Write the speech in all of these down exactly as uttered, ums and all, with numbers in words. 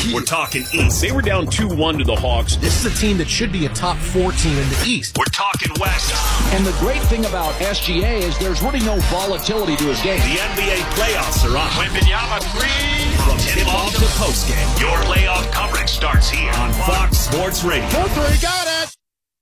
We're talking East. They were down two one to the Hawks. This is a team that should be a top four team in the East. We're talking West. And the great thing about S G A is there's really no volatility to his game. The N B A playoffs are on. Wembanyama three. From tip-off to postgame, your playoff coverage starts here on Fox Sports Radio. Four three, got it!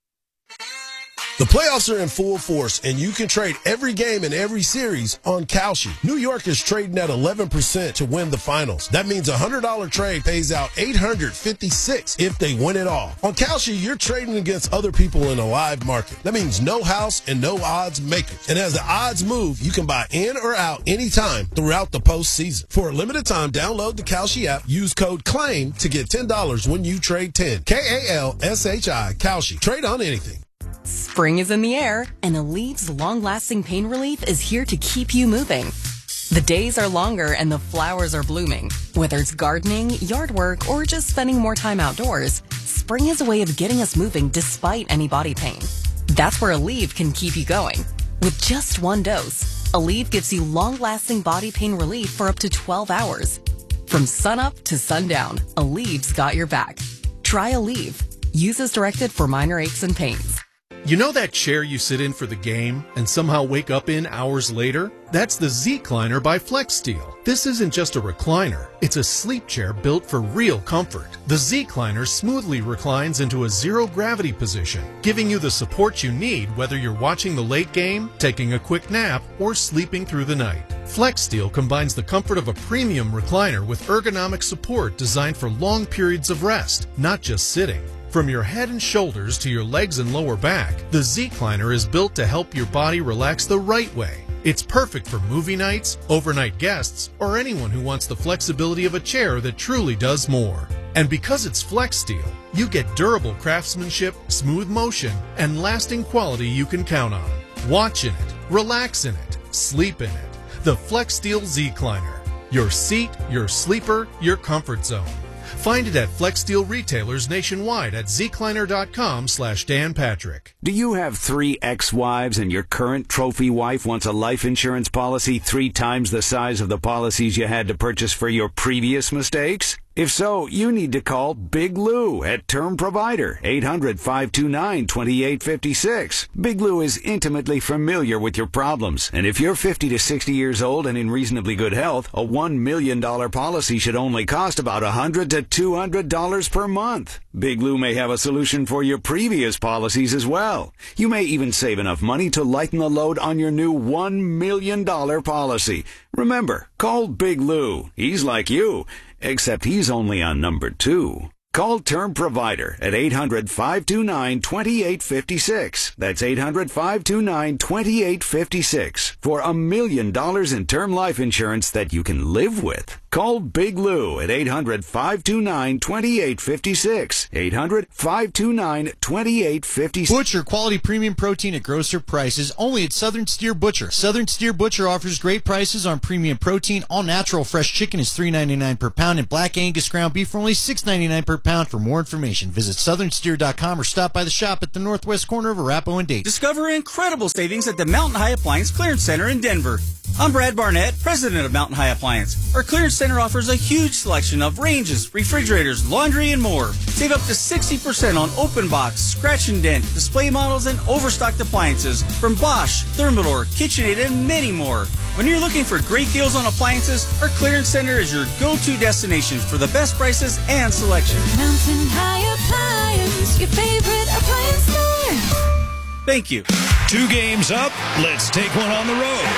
The playoffs are in full force, and you can trade every game in every series on Kalshi. New York is trading at eleven percent to win the finals. That means a one hundred dollars trade pays out eight hundred fifty-six dollars if they win it all. On Kalshi, you're trading against other people in a live market. That means no house and no odds makers. And as the odds move, you can buy in or out anytime throughout the postseason. For a limited time, download the Kalshi app. Use code CLAIM to get ten dollars when you trade ten. K A L S H I, Kalshi. Trade on anything. Spring is in the air, and Aleve's long-lasting pain relief is here to keep you moving. The days are longer and the flowers are blooming. Whether it's gardening, yard work, or just spending more time outdoors, spring is a way of getting us moving despite any body pain. That's where Aleve can keep you going. With just one dose, Aleve gives you long-lasting body pain relief for up to twelve hours. From sunup to sundown, Aleve's got your back. Try Aleve. Use as directed for minor aches and pains. You know that chair you sit in for the game and somehow wake up in hours later? That's the Z-Cliner by FlexSteel. This isn't just a recliner. It's a sleep chair built for real comfort. The Z-Cliner smoothly reclines into a zero-gravity position, giving you the support you need whether you're watching the late game, taking a quick nap, or sleeping through the night. FlexSteel combines the comfort of a premium recliner with ergonomic support designed for long periods of rest, not just sitting. From your head and shoulders to your legs and lower back, the Z-Cliner is built to help your body relax the right way. It's perfect for movie nights, overnight guests, or anyone who wants the flexibility of a chair that truly does more. And because it's FlexSteel, you get durable craftsmanship, smooth motion, and lasting quality you can count on. Watch in it, relax in it, sleep in it. The FlexSteel Z-Cliner. Your seat, your sleeper, your comfort zone. Find it at FlexSteel retailers nationwide at zcliner.com slash Dan Patrick. Do you have three ex-wives and your current trophy wife wants a life insurance policy three times the size of the policies you had to purchase for your previous mistakes? If so, you need to call Big Lou at Term Provider, eight hundred, five two nine, two eight five six. Big Lou is intimately familiar with your problems, and if you're fifty to sixty years old and in reasonably good health, a one million dollars policy should only cost about one hundred to two hundred dollars per month. Big Lou may have a solution for your previous policies as well. You may even save enough money to lighten the load on your new one million dollars policy. Remember, call Big Lou. He's like you, except he's only on number two. Call Term Provider at eight hundred, five two nine, two eight five six. That's eight hundred, five two nine, two eight five six for a million dollars in term life insurance that you can live with. Call Big Lou at eight hundred, five two nine, two eight five six. eight hundred, five two nine, two eight five six. Butcher quality premium protein at grocer prices only at Southern Steer Butcher. Southern Steer Butcher offers great prices on premium protein. All natural fresh chicken is three ninety-nine per pound, and black Angus ground beef for only six ninety-nine per pound. For more information, visit southern steer dot com or stop by the shop at the northwest corner of Arapahoe and Dayton. Discover incredible savings at the Mountain High Appliance Clearance Center in Denver. I'm Brad Barnett, president of Mountain High Appliance. Our clearance center offers a huge selection of ranges, refrigerators, laundry, and more. Save up to sixty percent on open box, scratch and dent, display models, and overstocked appliances from Bosch, Thermador, KitchenAid, and many more. When you're looking for great deals on appliances, our clearance center is your go-to destination for the best prices and selection. Mountain High Appliance, your favorite appliance store. Thank you. Two games up, let's take one on the road.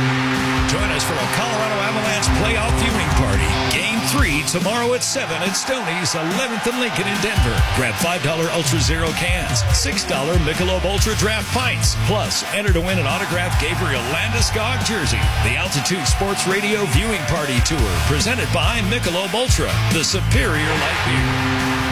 Join us for a Colorado Avalanche playoff viewing party. Game three tomorrow at seven at Stoney's, eleventh and Lincoln in Denver. Grab five dollar Ultra Zero cans, six dollar Michelob Ultra Draft pints. Plus, enter to win an autographed Gabriel Landeskog jersey. The Altitude Sports Radio viewing party tour, presented by Michelob Ultra, the superior light beer.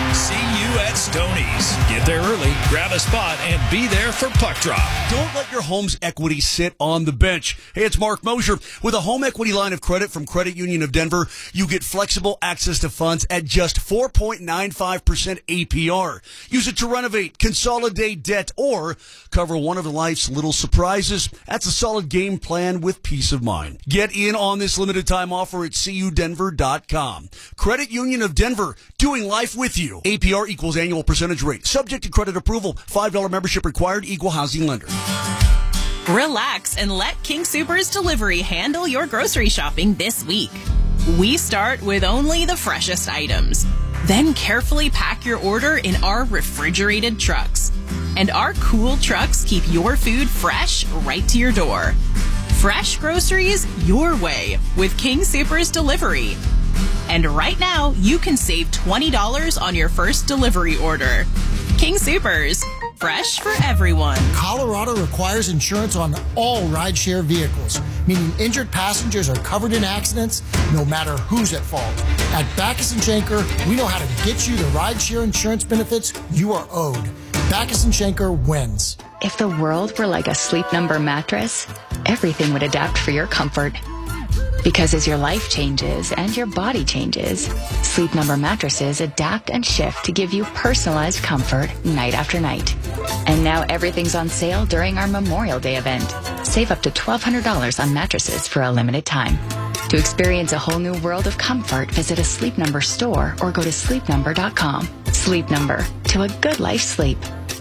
See you at Stoney's. Get there early, grab a spot, and be there for puck drop. Don't let your home's equity sit on the bench. Hey, it's Mark Mosier. With a home equity line of credit from Credit Union of Denver, you get flexible access to funds at just four point nine five percent A P R. Use it to renovate, consolidate debt, or cover one of life's little surprises. That's a solid game plan with peace of mind. Get in on this limited time offer at C U Denver dot com. Credit Union of Denver, doing life with you. A P R equals annual percentage rate. Subject to credit approval. five dollars membership required. Equal housing lender. Relax and let King Soopers Delivery handle your grocery shopping this week. We start with only the freshest items. Then carefully pack your order in our refrigerated trucks. And our cool trucks keep your food fresh right to your door. Fresh groceries your way with King Soopers Delivery. And right now, you can save twenty dollars on your first delivery order. King Soopers, fresh for everyone. Colorado requires insurance on all rideshare vehicles, meaning injured passengers are covered in accidents no matter who's at fault. At Backus and Schenker, we know how to get you the rideshare insurance benefits you are owed. Backus and Schenker wins. If the world were like a Sleep Number mattress, everything would adapt for your comfort. Because as your life changes and your body changes, Sleep Number mattresses adapt and shift to give you personalized comfort night after night. And now everything's on sale during our Memorial Day event. Save up to twelve hundred dollars on mattresses for a limited time. To experience a whole new world of comfort, visit a Sleep Number store or go to sleep number dot com. Sleep Number, to a good life sleep.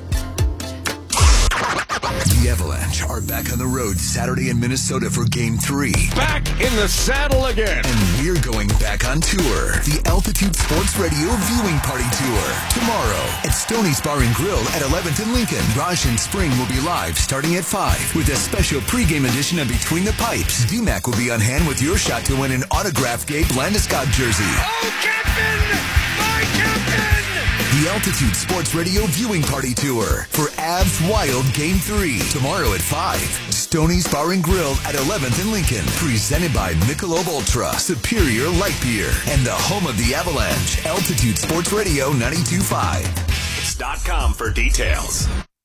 The Avalanche are back on the road Saturday in Minnesota for Game three. Back in the saddle again. And we're going back on tour. The Altitude Sports Radio Viewing Party Tour. Tomorrow at Stoney's Bar and Grill at eleventh and Lincoln. Raj and Spring will be live starting at five with a special pregame edition of Between the Pipes. D Mac will be on hand with your shot to win an autographed Gabe Landeskog jersey. Oh, Captain! My Captain! The Altitude Sports Radio Viewing Party Tour for Avs Wild Game three. Tomorrow at five. Stoney's Bar and Grill at eleventh and Lincoln. Presented by Michelob Ultra, Superior Light Beer, and the home of the Avalanche. Altitude Sports Radio ninety-two point five. dot com for details.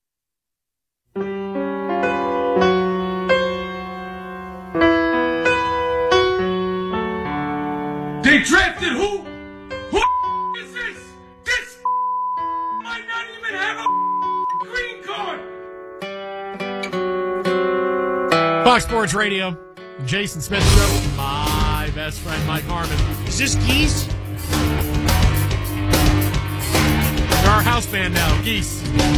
They drafted who? Who is this? This might not even have a green card. Fox Sports Radio, Jason Smith Show, my best friend Mike Harmon. Is this Geese? They're our house band now, Geese.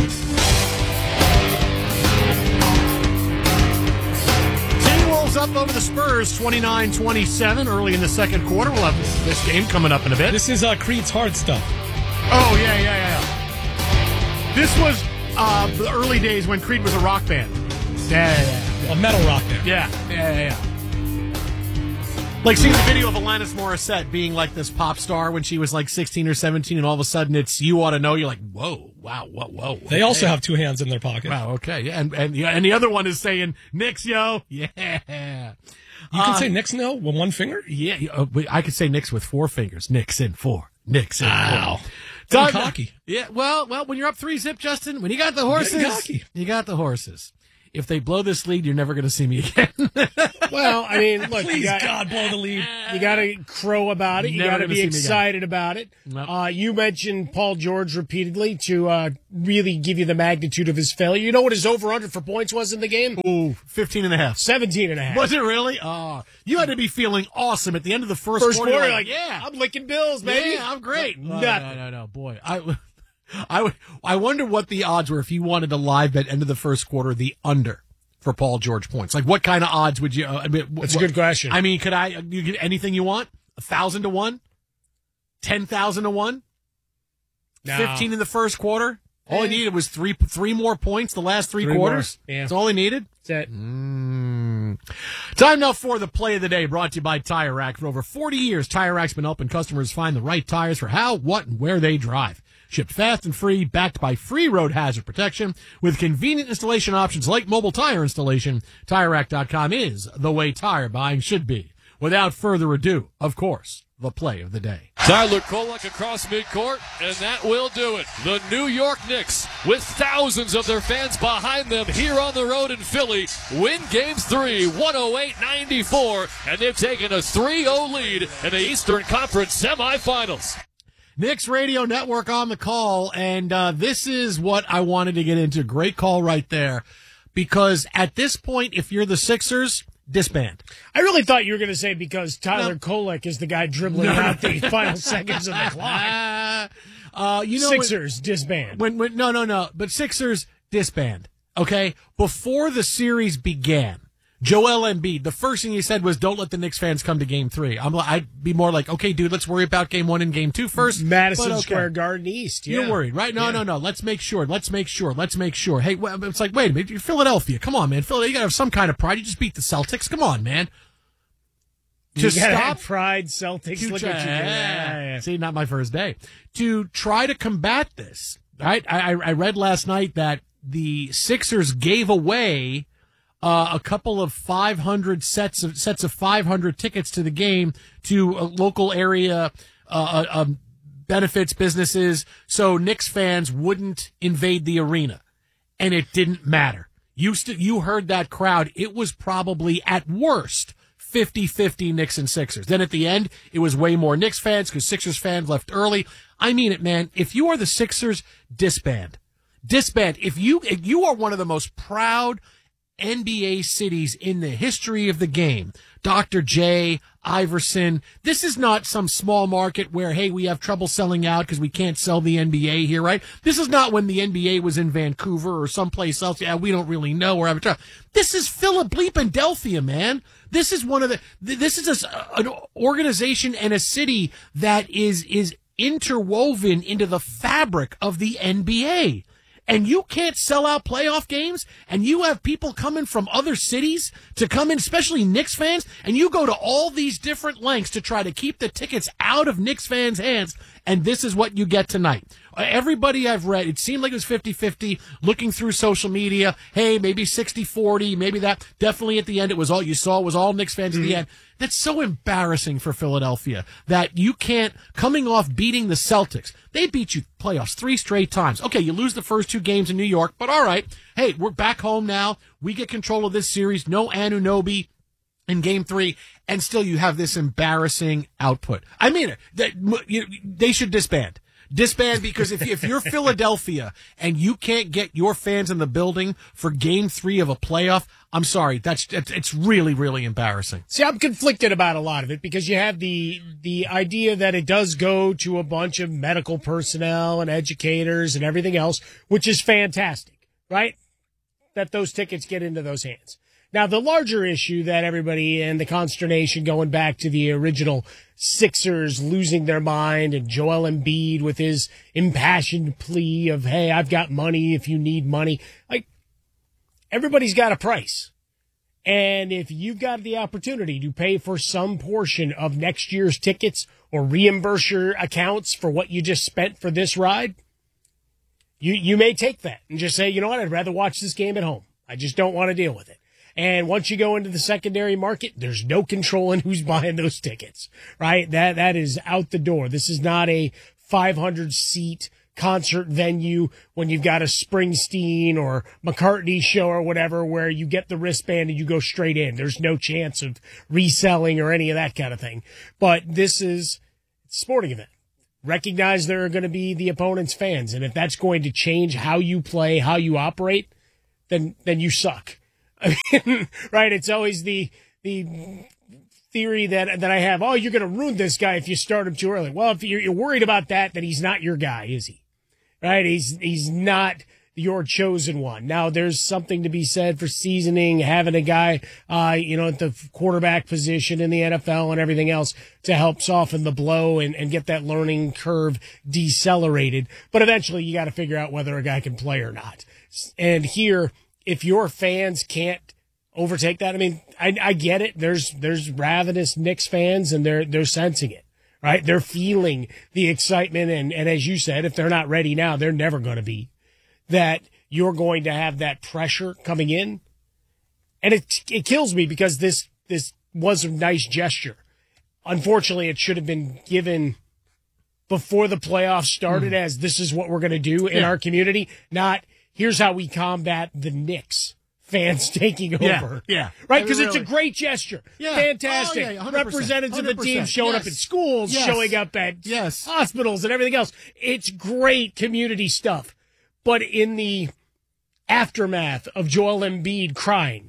T-Wolves up over the Spurs, twenty-nine twenty-seven, early in the second quarter. We'll have this game coming up in a bit. This is uh, Creed's Hard Stuff. Oh, yeah, yeah, yeah. This was uh, the early days when Creed was a rock band. Yeah, yeah, yeah. A metal rock band. Yeah, yeah, yeah, yeah. Like seeing the video of Alanis Morissette being like this pop star when she was like sixteen or seventeen, and all of a sudden it's You Ought to Know. You're like, whoa, wow, whoa, whoa. They also have two hands in their pocket. Wow, okay. Yeah, and, and, and the other one is saying, Knicks, yo. Yeah. You can uh, say Knicks, no, with one finger? Yeah, uh, I could say Knicks with four fingers. Knicks in four. Knicks in wow. four. Wow. Cocky. Yeah, well, well, when you're up three zip, Justin, when you got the horses, you got the horses. If they blow this lead, you're never going to see me again. Well, I mean, look, please, you got, God, blow the lead. You got to crow about it. You got to be excited about it. Nope. Uh, you mentioned Paul George repeatedly to uh, really give you the magnitude of his failure. You know what his over-under for points was in the game? Ooh, fifteen and a half. seventeen and a half. Was it really? Oh, you had to be feeling awesome at the end of the first, First quarter. quarter, Like, like, yeah, I'm licking bills, baby. Yeah, I'm great. No, no, no, no, boy. I, I, I wonder what the odds were if you wanted to live bet end of the first quarter the under for Paul George points. Like, what kind of odds would you? Uh, I mean, That's what, a good question. I mean, could I? You get anything you want? A thousand to one, ten thousand to one, no. fifteen in the first quarter. All he needed was three three more points the last three, three quarters. More. Yeah. That's all he needed. That's it. Mm. Time now for the play of the day, brought to you by Tire Rack. For over forty years, Tire Rack's been helping customers find the right tires for how, what, and where they drive. Shipped fast and free, backed by free road hazard protection, with convenient installation options like mobile tire installation. Tire Rack dot com is the way tire buying should be. Without further ado, of course, the play of the day. Tyler Kolek across midcourt, and that will do it. The New York Knicks, with thousands of their fans behind them here on the road in Philly, win Game three, one oh eight ninety-four, and they've taken a three oh lead in the Eastern Conference semifinals. Knicks Radio Network on the call, and uh, this is what I wanted to get into. Great call right there, because at this point, if you're the Sixers, disband. I really thought you were going to say because Tyler No. Kolek is the guy dribbling No. out the final seconds of the clock. Uh, you know, Sixers, disband. When, when no, no, no, but Sixers, disband. Okay? Before the series began, Joel Embiid, the first thing he said was, don't let the Knicks fans come to game three. I'm like, I'd be more like, okay, dude, let's worry about game one and game two first. Madison But okay. Square Garden East. Yeah. You're worried, right? No, Yeah. no, no. Let's make sure. Let's make sure. Let's make sure. Hey, well, it's like, wait a minute. You're Philadelphia. Come on, man. Philadelphia, you got to have some kind of pride. You just beat the Celtics. Come on, man. You To gotta stop have pride, Celtics. to Look try- at you. Yeah, yeah. See, not my first day. To try to combat this, right? I, I read last night that the Sixers gave away uh, a couple of five hundred sets of sets of five hundred tickets to the game to a local area uh, uh, um, benefits businesses, so Knicks fans wouldn't invade the arena, and it didn't matter. You st- you heard that crowd. It was probably at worst fifty-fifty Knicks and Sixers. Then at the end, it was way more Knicks fans because Sixers fans left early. I mean it, man. If you are the Sixers, disband. Disband. If you, if you are one of the most proud N B A cities in the history of the game, Doctor J, Iverson, this is not some small market where, hey, we have trouble selling out because we can't sell the N B A here, right? This is not when the N B A was in Vancouver or someplace else. Yeah, we don't really know. We're having trouble. This is Philadelphia, man. This is one of the, this is a, an organization and a city that is, is interwoven into the fabric of the N B A. And you can't sell out playoff games, and you have people coming from other cities to come in, especially Knicks fans, and you go to all these different lengths to try to keep the tickets out of Knicks fans' hands, and this is what you get tonight. Uh, everybody I've read, it seemed like it was fifty-fifty, looking through social media, hey, maybe sixty forty, maybe that. Definitely at the end, it was all you saw was all Knicks fans mm-hmm. at the end. That's so embarrassing for Philadelphia that you can't, coming off beating the Celtics, they beat you playoffs three straight times. Okay, you lose the first two games in New York, but all right. Hey, we're back home now. We get control of this series. No Anunoby in game three, and still you have this embarrassing output. I mean it. They, they should disband. Disband because if, if you're Philadelphia and you can't get your fans in the building for game three of a playoff, I'm sorry. That's, it's really, really embarrassing. See, I'm conflicted about a lot of it because you have the the idea that it does go to a bunch of medical personnel and educators and everything else, which is fantastic, right? That those tickets get into those hands. Now, the larger issue that everybody and the consternation going back to the original Sixers losing their mind and Joel Embiid with his impassioned plea of, hey, I've got money if you need money. Like, everybody's got a price. And if you've got the opportunity to pay for some portion of next year's tickets or reimburse your accounts for what you just spent for this ride, you, you may take that and just say, you know what, I'd rather watch this game at home. I just don't want to deal with it. And once you go into the secondary market, there's no control in who's buying those tickets, right? That, that is out the door. This is not a five hundred seat concert venue when you've got a Springsteen or McCartney show or whatever where you get the wristband and you go straight in. There's no chance of reselling or any of that kind of thing. But this is a sporting event. Recognize there are going to be the opponent's fans. And if that's going to change how you play, how you operate, then, then you suck. I mean, right? It's always the the theory that that I have. Oh, you're going to ruin this guy if you start him too early. Well, if you're, you're worried about that, then he's not your guy, is he? Right? He's he's not your chosen one. Now, there's something to be said for seasoning, having a guy, uh, you know, at the quarterback position in the N F L and everything else to help soften the blow and, and get that learning curve decelerated. But eventually, you got to figure out whether a guy can play or not. And here, if your fans can't overtake that, I mean, I, I get it. There's there's ravenous Knicks fans, and they're they're sensing it, right? They're feeling the excitement, and, and as you said, if they're not ready now, they're never going to be. That you're going to have that pressure coming in, and it it kills me because this this was a nice gesture. Unfortunately, it should have been given before the playoffs started Mm. as this is what we're going to do in Yeah. our community, not here's how we combat the Knicks fans taking Yeah, over. yeah. Right? I mean, Because it's a really. great gesture. Yeah. Fantastic. Oh, yeah, one hundred percent. Representatives of the one hundred team percent. showing up Yes. at schools, Yes. showing up at Yes. hospitals and everything else. It's great community stuff. But in the aftermath of Joel Embiid crying,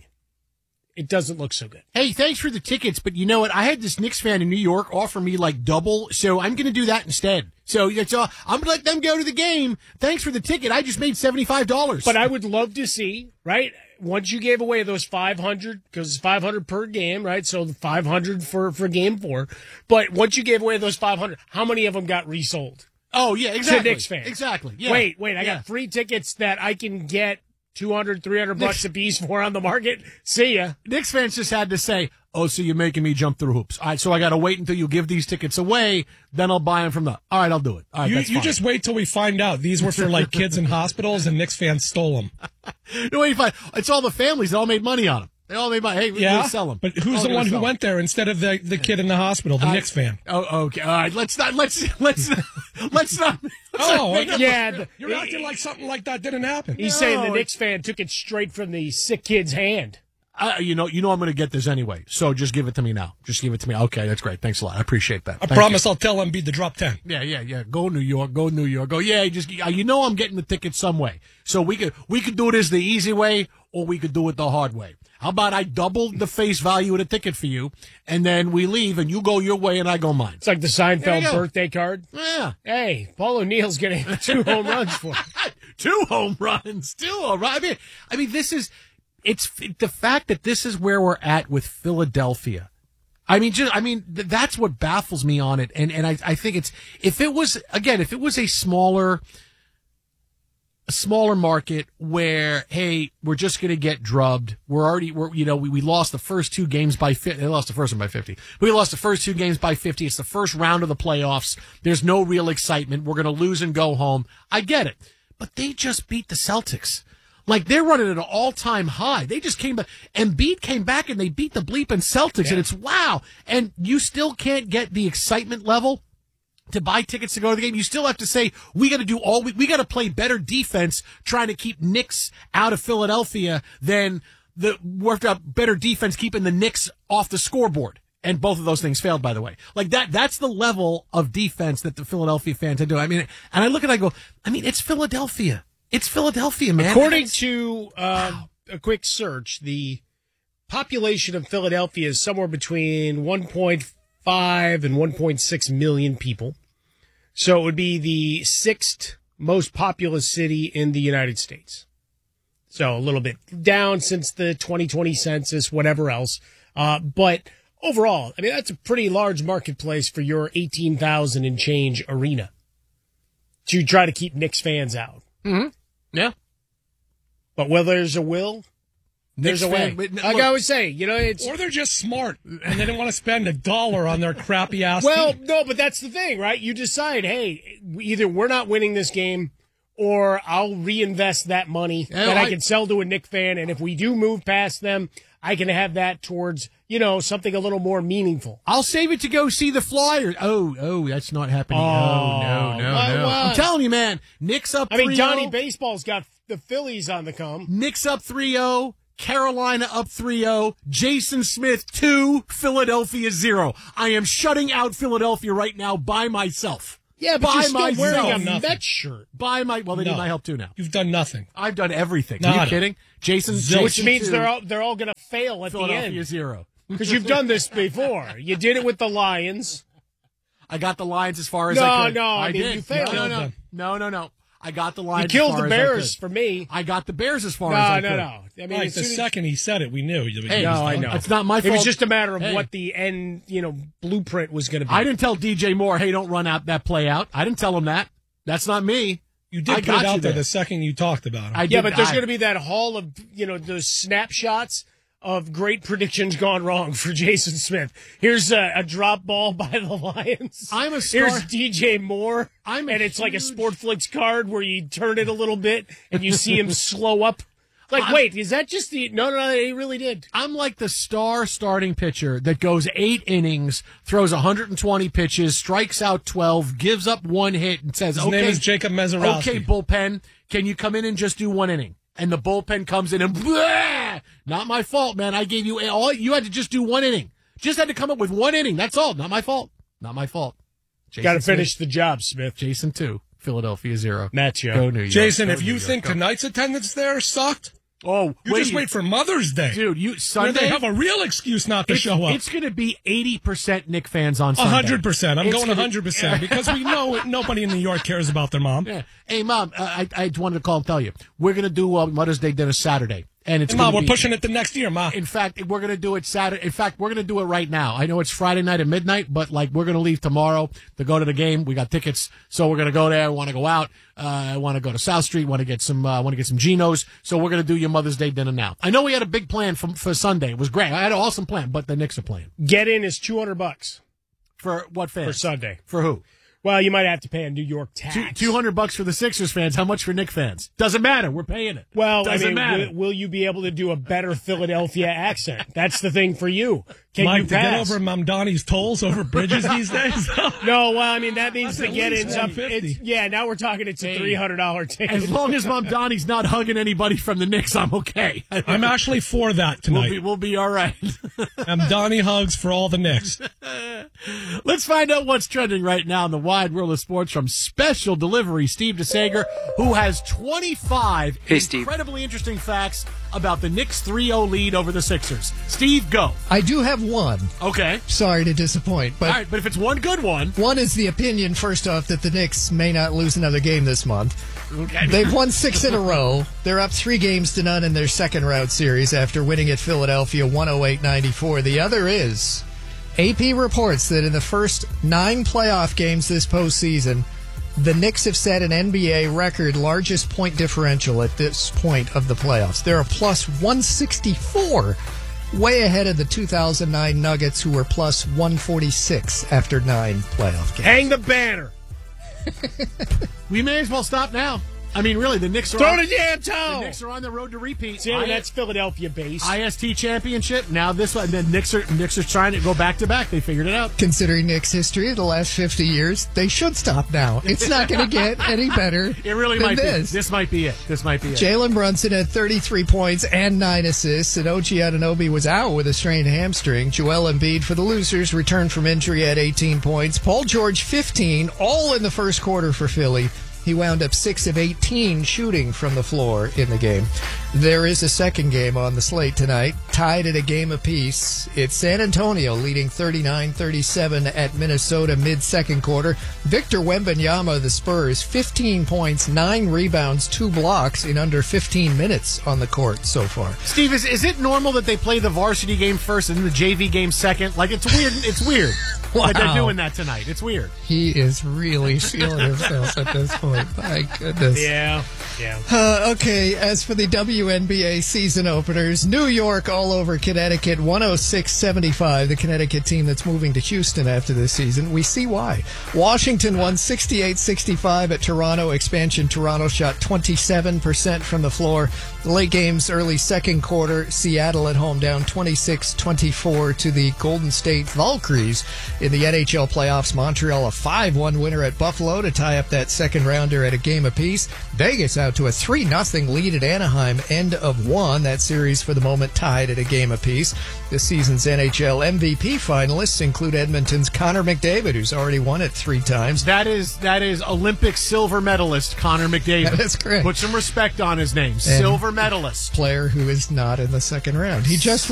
it doesn't look so good. Hey, thanks for the tickets, but you know what? I had this Knicks fan in New York offer me like double, so I'm going to do that instead. So it's all, I'm going to let them go to the game. Thanks for the ticket. I just made seventy-five dollars. But I would love to see, right? Once you gave away those five hundred, because it's five hundred per game, right? So the five hundred for, for game four. But once you gave away those five hundred, how many of them got resold? Oh, yeah, exactly. To Knicks fans. Exactly. Yeah. Wait, wait, I Yeah. got free tickets that I can get two hundred, three hundred bucks a piece for on the market. See ya. Knicks fans just had to say, oh, so you're making me jump through hoops. All right, so I got to wait until you give these tickets away, then I'll buy them from the. All right, I'll do it. All right, you that's you fine. just wait till we find out. These were for like kids in hospitals, and Knicks fans stole them. No, wait, fine. It's all the families that all made money on them. They all made money. Hey, we're Yeah, going to sell them. but who's the one who went there instead of the, the kid in the hospital, the Uh, Knicks fan? Oh, okay. All right, let's not. Let's let's let's not. Let's Oh, not make it- yeah. the- You're acting like something like that didn't happen. He's No, saying the it- Knicks fan took it straight from the sick kid's hand. Uh, you know, you know, I'm going to get this anyway. So just give it to me now. Just give it to me. Okay, that's great. Thanks a lot. I appreciate that. I Thank promise you. I'll tell Embiid to drop ten. Yeah, yeah, yeah. Go New York. Go New York. Go. Yeah, just uh, you know, I'm getting the ticket some way. So we could we could do this the easy way, or we could do it the hard way. How about I double the face value of the ticket for you, and then we leave, and you go your way, and I go mine. It's like the There you Seinfeld go. birthday card. Yeah. Hey, Paul O'Neill's getting two home runs for it. Two home runs. Two home runs. I mean, I mean, this is it's the fact that this is where we're at with Philadelphia. I mean, just I mean, th- that's what baffles me on it, and and I I think it's if it was again if it was a smaller. A smaller market where, hey, we're just going to get drubbed. We're already, we're, you know, we, we lost the first two games by fifty. They lost the first one by fifty. We lost the first two games by fifty. It's the first round of the playoffs. There's no real excitement. We're going to lose and go home. I get it. But they just beat the Celtics. Like, they're running at an all-time high. They just came back. Embiid came back and they beat the bleeping Celtics. Yeah. And it's wow. And you still can't get the excitement level to buy tickets to go to the game. You still have to say, we got to do all, we, we got to play better defense trying to keep Knicks out of Philadelphia than the, worked out better defense keeping the Knicks off the scoreboard. And both of those things failed, by the way. Like that, that's the level of defense that the Philadelphia fans are doing. I mean, and I look at it, I go, I mean, it's Philadelphia. It's Philadelphia, man. According to uh, a quick search, the population of Philadelphia is somewhere between one point five and one point six million people. So it would be the sixth most populous city in the United States. So a little bit down since the twenty twenty census, whatever else. Uh, but overall, I mean, that's a pretty large marketplace for your eighteen thousand and change arena to try to keep Knicks fans out. Mm-hmm. Yeah. But where there's a will, there's a way. Fan, but, like look, I always say, you know, it's Or they're just smart, and they didn't want to spend a dollar on their crappy ass well, team. no, but that's the thing, right? You decide, hey, either we're not winning this game, or I'll reinvest that money Yeah, that I, I- can sell to a Knick fan, and if we do move past them, I can have that towards, you know, something a little more meaningful. I'll save it to go see the Flyers. Oh, oh, that's not happening. Oh, Oh, no, no, what- no. what? I'm telling you, man. Knicks up I mean, three oh. Johnny Baseball's got the Phillies on the come. Knicks up three oh. Carolina up three oh. Jason Smith two. Philadelphia zero. I am shutting out Philadelphia right now by myself. Yeah, but by you're still myself. wearing a Nothing. Mets shirt. By my, well, they No. need my help too now. You've done nothing. I've done everything. Are Nada. you kidding? Jason, Zilch. Jason Which means two, they're all, they're all going to fail at the Philadelphia end. zero. Because you've done this before. You did it with the Lions. I got the Lions as far as No, I could. no, I mean, did. you failed. No, no, them. no, no, no. I got the Lions. You as killed far the as I Bears could. for me. I got the Bears as far No, as I no, could. no. I mean, Right, as the soon as- second he said it, we knew. Hey, no, I know. It's not my It fault. was just a matter of Hey. what the end, you know, blueprint was going to be. I didn't tell D J Moore, hey, don't run out that play out. I didn't tell him that. That's not me. You I did put got it you out there there. the second you talked about him. I yeah, did, but there's I- going to be that hall of, you know, those snapshots of great predictions gone wrong for Jason Smith. Here's a, a drop ball by the Lions. I'm a star- Here's D J Moore. I'm a and it's like a huge- Sportflix card where you turn it a little bit and you see him slow up. Like, I'm- wait, is that just the? No, no, no, he really did. I'm like the star starting pitcher that goes eight innings, throws one hundred twenty pitches, strikes out twelve, gives up one hit, and says, His "Okay, name is Jacob Mezarowski. Okay, bullpen, can you come in and just do one inning?" And the bullpen comes in and, blah! Not my fault, man. I gave you all. You had to just do one inning. Just had to come up with one inning. That's all. Not my fault. Not my fault. Got to finish Smith. the job, Smith. Jason two, Philadelphia zero. Matt, yo. Go New York. Jason, Go if New you York. think Go. tonight's attendance there sucked, oh, you just wait for Mother's Day, dude. You Sunday Where they have a real excuse not to it's, show up. It's going to be eighty percent Knick fans on A Sunday. hundred percent. I'm It's going a gonna- hundred percent because we know nobody in New York cares about their mom. Yeah. Hey, Mom, uh, I I wanted to call and tell you we're going to do uh, Mother's Day dinner Saturday, and it's Hey, Mom, gonna we're be, pushing it to next year, Ma. In fact, we're going to do it Saturday. In fact, we're going to do it right now. I know it's Friday night at midnight, but like we're going to leave tomorrow to go to the game. We got tickets, so we're going to go there. I want to go out. Uh, I want to go to South Street. Want to get some. Uh, want to get some Geno's. So we're going to do your Mother's Day dinner now. I know we had a big plan for for Sunday. It was great. I had an awesome plan, but the Knicks are playing. Get in is two hundred bucks For what fans? for Sunday. For who? Well, you might have to pay a New York tax. Two hundred bucks for the Sixers fans. How much for Knicks fans? Doesn't matter. We're paying it. Well, doesn't I mean, matter. will, will you be able to do a better Philadelphia accent? That's the thing for you. Can Mike, you to get pass? over Mamdani's tolls over bridges these days? No, well, I mean that means That's the at get least ins up. one fifty. It's, yeah, now we're talking. It's a Hey, three hundred dollar ticket. As long as Mom Donnie's not hugging anybody from the Knicks, I'm okay. I'm actually for that We'll tonight. be, we'll be all right. Mamdani hugs for all the Knicks. Let's find out what's trending right now in the wide world of sports from Special Delivery, Steve DeSager, who has twenty-five Hey, Steve. incredibly interesting facts about the Knicks three oh lead over the Sixers. Steve, go. I do have one. Okay. Sorry to disappoint, but All right, but if it's one good one. one is the opinion, first off, that the Knicks may not lose another game this month. Okay. They've won six in a row. They're up three games to none in their second round series after winning at Philadelphia one oh eight ninety-four. The other is A P reports that in the first nine playoff games this postseason, the Knicks have set an N B A record largest point differential at this point of the playoffs. They're a plus one sixty-four, way ahead of the two thousand nine Nuggets, who were plus one forty-six after nine playoff games. Hang the banner. We may as well stop now. I mean, really, the Knicks are Throw on, the damn toe. the Knicks are on the road to repeat. See, I- that's Philadelphia based. I S T championship. Now this one, the Knicks are Knicks are trying to go back to back. They figured it out. Considering Knicks' history of the last fifty years, they should stop now. It's not going to get any better. It really than might this. be. This might be it. This might be it. Jalen Brunson had thirty-three points and nine assists, and O G Anunoby was out with a strained hamstring. Joel Embiid for the losers returned from injury at eighteen points. Paul George fifteen, all in the first quarter for Philly. He wound up six of eighteen shooting from the floor in the game. There is a second game on the slate tonight, tied at a game apiece. It's San Antonio leading thirty-nine thirty-seven at Minnesota mid-second quarter. Victor Wembanyama of the Spurs, fifteen points, nine rebounds, two blocks in under fifteen minutes on the court so far. Steve, is, is it normal that they play the varsity game first and then the J V game second? Like, it's weird. It's weird Wow. that they're doing that tonight. It's weird. He is really feeling himself at this point. My goodness. Yeah, yeah. Uh, okay, as for the W N B A season openers, New York all over Connecticut, one oh six seventy-five, the Connecticut team that's moving to Houston after this season. We see why. Washington won sixty-eight sixty-five at Toronto. Expansion Toronto shot twenty-seven percent from the floor. The late game's early second quarter, Seattle at home down twenty-six twenty-four to the Golden State Valkyries. In the N H L playoffs, Montreal a five one winner at Buffalo to tie up that second rounder at a game apiece. Vegas out to a three nothing lead at Anaheim, end of one. That series for the moment tied at a game apiece. This season's N H L M V P finalists include Edmonton's Connor McDavid, who's already won it three times. That is that is Olympic silver medalist Connor McDavid. That is correct. Put some respect on his name. And Silver medalist. Player who is not in the second round. He just